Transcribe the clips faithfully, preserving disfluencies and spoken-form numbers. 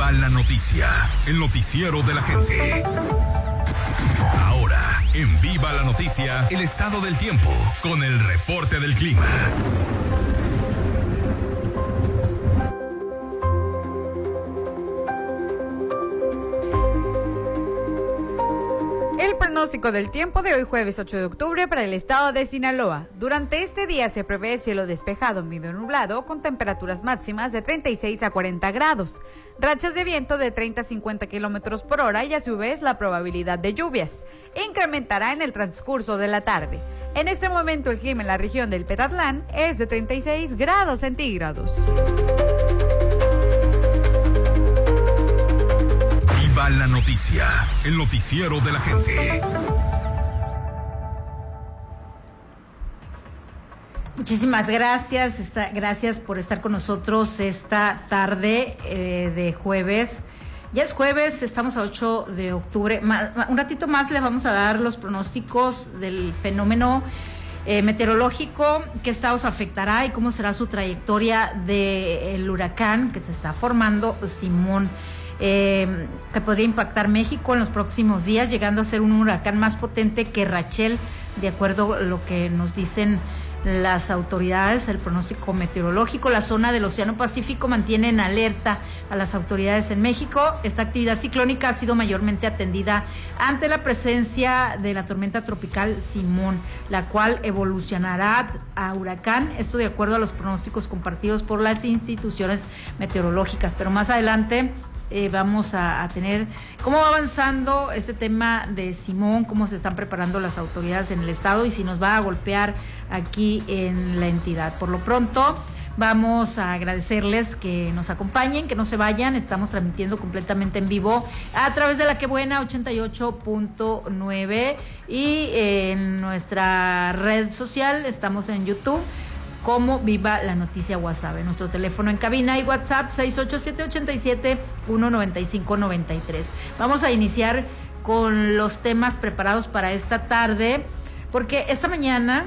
Viva la noticia, el noticiero de la gente. Ahora, en Viva la noticia, el estado del tiempo, con el reporte del clima. El pronóstico del tiempo de hoy jueves ocho de octubre para el estado de Sinaloa. Durante este día se prevé cielo despejado, medio nublado, con temperaturas máximas de treinta y seis a cuarenta grados, rachas de viento de treinta a cincuenta kilómetros por hora y a su vez la probabilidad de lluvias incrementará en el transcurso de la tarde. En este momento el clima en la región del Petatlán es de treinta y seis grados centígrados. Viva la noticia, el noticiero de la gente. Muchísimas gracias, esta, gracias por estar con nosotros esta tarde eh, de jueves. Ya es jueves, estamos a ocho de octubre. Ma, un ratito más le vamos a dar los pronósticos del fenómeno eh, meteorológico, qué estados afectará y cómo será su trayectoria del huracán que se está formando, Simón. Eh, que podría impactar México en los próximos días, llegando a ser un huracán más potente que Rachel, de acuerdo a lo que nos dicen las autoridades, el pronóstico meteorológico. La zona del Océano Pacífico mantiene en alerta a las autoridades en México. Esta actividad ciclónica ha sido mayormente atendida ante la presencia de la tormenta tropical Simón, la cual evolucionará a huracán, esto de acuerdo a los pronósticos compartidos por las instituciones meteorológicas. Pero más adelante Eh, vamos a, a tener cómo va avanzando este tema de Simón, cómo se están preparando las autoridades en el estado y si nos va a golpear aquí en la entidad. Por lo pronto, vamos a agradecerles que nos acompañen, que no se vayan. Estamos transmitiendo completamente en vivo a través de La Que Buena ochenta y ocho punto nueve y en nuestra red social estamos en YouTube como Viva la Noticia Guasave. Nuestro teléfono en cabina y WhatsApp seis ocho siete, ocho siete, uno nueve cinco nueve tres. Vamos a iniciar con los temas preparados para esta tarde, porque esta mañana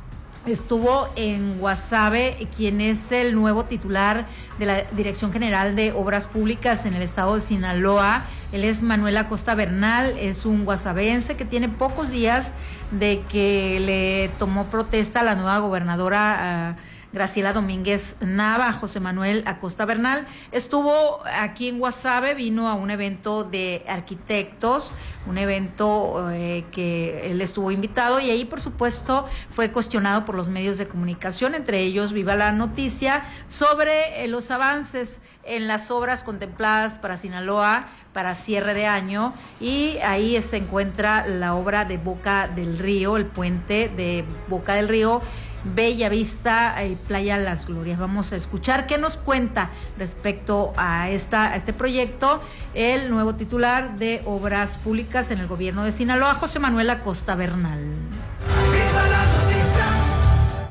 estuvo en Guasave quien es el nuevo titular de la Dirección General de Obras Públicas en el estado de Sinaloa. Él es Manuel Acosta Bernal, es un guasavense que tiene pocos días de que le tomó protesta a la nueva gobernadora uh, Graciela Domínguez Nava. José Manuel Acosta Bernal estuvo aquí en Guasave, vino a un evento de arquitectos, un evento eh, que él estuvo invitado y ahí por supuesto fue cuestionado por los medios de comunicación, entre ellos Viva la Noticia, sobre eh, los avances en las obras contempladas para Sinaloa para cierre de año, y ahí se encuentra la obra de Boca del Río, el puente de Boca del Río, Bella Vista y Playa Las Glorias. Vamos a escuchar qué nos cuenta respecto a esta a este proyecto el nuevo titular de Obras Públicas en el gobierno de Sinaloa, José Manuel Acosta Bernal. ¡Viva la noticia!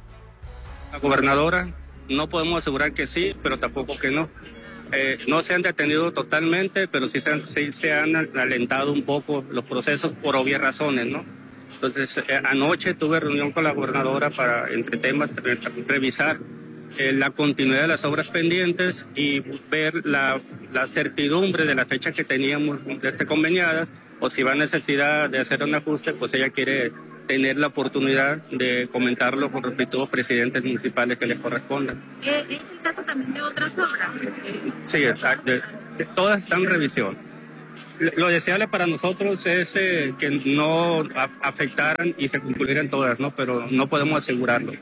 La gobernadora, no podemos asegurar que sí, pero tampoco que no. Eh, no se han detenido totalmente, pero sí se han, sí se han alentado un poco los procesos por obvias razones, ¿no? Entonces, eh, anoche tuve reunión con la gobernadora para, entre temas, revisar eh, la continuidad de las obras pendientes y ver la, la certidumbre de la fecha que teníamos este, conveniadas, o si va a necesidad de hacer un ajuste, pues ella quiere tener la oportunidad de comentarlo con los respectivos presidentes municipales que les correspondan. ¿Es el caso también de otras obras? Sí, exacto. De, de, todas están en revisión. Lo deseable para nosotros es eh, que no afectaran y se concluyeran todas, ¿no? Pero no podemos asegurarlo.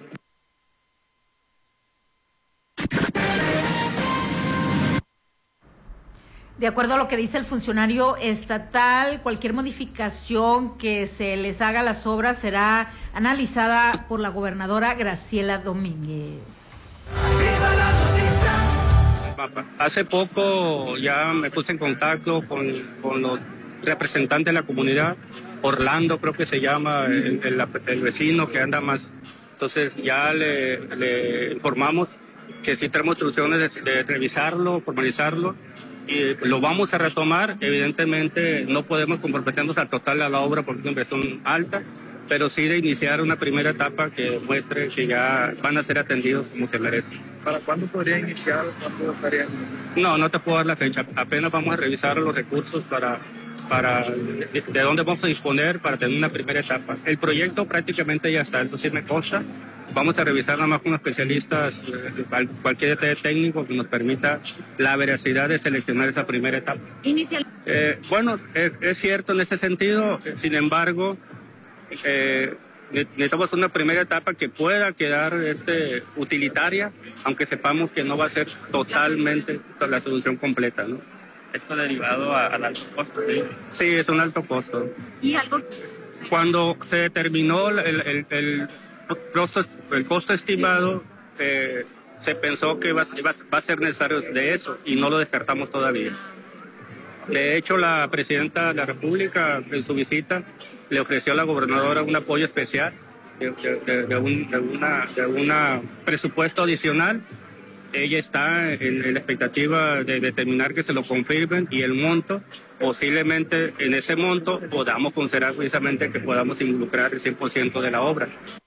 De acuerdo a lo que dice el funcionario estatal, cualquier modificación que se les haga a las obras será analizada por la gobernadora Graciela Domínguez. ¡Viva la noticia! Hace poco ya me puse en contacto con, con los representantes de la comunidad. Orlando creo que se llama el, el, el vecino que anda más. Entonces ya le, le informamos que sí tenemos instrucciones de, de revisarlo, formalizarlo. Y lo vamos a retomar. Evidentemente no podemos comprometernos al total a la obra porque es una inversión alta, pero sí de iniciar una primera etapa que muestre que ya van a ser atendidos como se merece. ¿Para cuándo podría iniciar? ¿Cuándo estaría? No, no te puedo dar la fecha. Apenas vamos a revisar los recursos para, para de, de dónde vamos a disponer para tener una primera etapa. El proyecto prácticamente ya está, eso sí me consta. Vamos a revisar nada más con especialistas, eh, cualquier detalle técnico que nos permita la veracidad de seleccionar esa primera etapa. Inicial. Eh, bueno, es, es cierto en ese sentido, sin embargo, eh, necesitamos una primera etapa que pueda quedar este, utilitaria, aunque sepamos que no va a ser totalmente la solución completa, ¿no? Esto derivado a, al alto costo, ¿sí? Sí, es un alto costo. Y algo... Cuando se determinó el, el, el, costo, el costo estimado, eh, se pensó que va, va, va a ser necesario de eso y no lo descartamos todavía. De hecho, la presidenta de la República, en su visita, le ofreció a la gobernadora un apoyo especial de, de, de, un, de, una, de una presupuesto adicional. Ella está en, en la expectativa de determinar que se lo confirmen y el monto, posiblemente en ese monto podamos considerar precisamente que podamos involucrar el cien por ciento de la obra.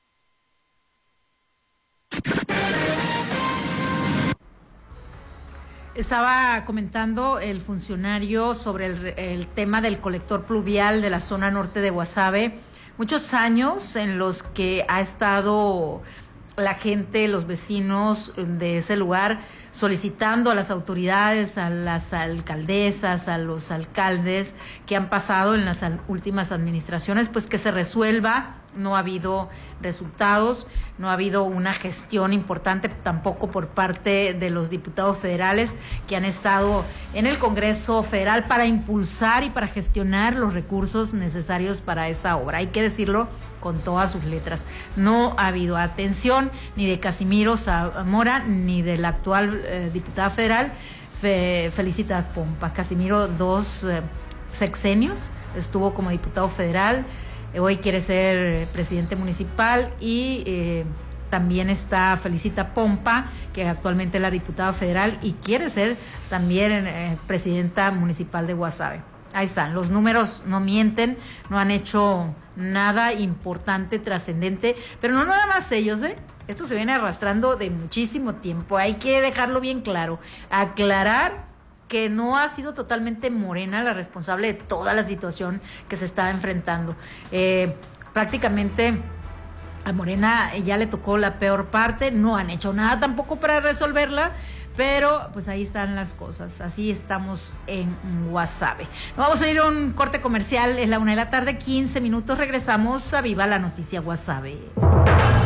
Estaba comentando el funcionario sobre el, el tema del colector pluvial de la zona norte de Guasave. Muchos años en los que ha estado la gente, los vecinos de ese lugar solicitando a las autoridades, a las alcaldesas, a los alcaldes que han pasado en las últimas administraciones, pues que se resuelva. No ha habido resultados, no ha habido una gestión importante tampoco por parte de los diputados federales que han estado en el Congreso Federal para impulsar y para gestionar los recursos necesarios para esta obra. Hay que decirlo con todas sus letras. No ha habido atención ni de Casimiro Zamora ni de la actual eh, diputada federal Fe, Felicitas Pompa. Casimiro dos eh, sexenios estuvo como diputado federal. Hoy quiere ser presidente municipal y eh, también está Felicita Pompa, que actualmente es la diputada federal y quiere ser también eh, presidenta municipal de Guasave. Ahí están, los números no mienten, no han hecho nada importante, trascendente, pero no nada más ellos, ¿eh? Esto se viene arrastrando de muchísimo tiempo, hay que dejarlo bien claro, aclarar que no ha sido totalmente Morena la responsable de toda la situación que se está enfrentando. Eh, prácticamente a Morena ya le tocó la peor parte, no han hecho nada tampoco para resolverla, pero pues ahí están las cosas, así estamos en Guasave. Nos vamos a ir a un corte comercial, es la una de la tarde, quince minutos, regresamos a Viva la Noticia Guasave.